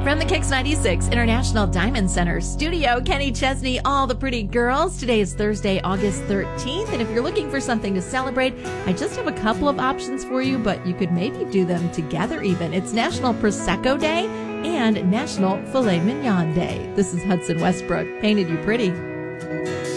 From the Kix 96 International Diamond Center studio, Kenny Chesney, all the pretty girls. Today is Thursday, August 13th, and if you're looking for something to celebrate, I just have a couple of options for you, but you could maybe do them together even. It's National Prosecco Day and National Filet Mignon Day. This is Hudson Westbrook, Painted You Pretty.